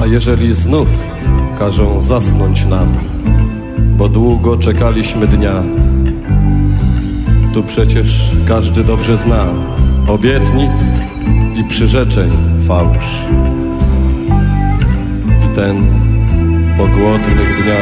jeżeli znów każą zasnąć nam, bo długo czekaliśmy dnia, tu przecież każdy dobrze zna obietnic i przyrzeczeń fałsz. I ten po głodnych dniach